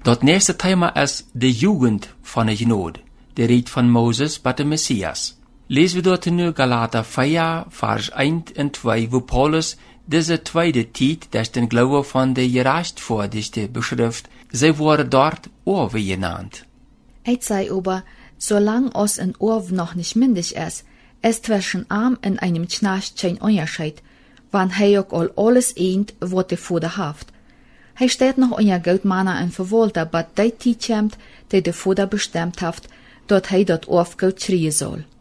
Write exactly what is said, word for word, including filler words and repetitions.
Dat nächste Thema ist die Jugend von der Genode. Der Ried von Moses bei dem Messias. Lesen wir dort in Galater vier, Vers eins und zwei, wo Paulus diese zweite Zeit, das den Glaube von der Gerechtfertigten beschrift, sie wurde dort Orwe genannt. Ich sei aber, solange os ein Orw noch nicht mündig ist, ist zwischen arm und einem Knecht kein Unterschied, wann er auch all alles eint, was er vor der Haft. Hij steht noch in Geld Mana en verwolter, aber die Zeit kommt, die der Vater bestimmt hat, dat hij dat Orf Geld kriegen soll.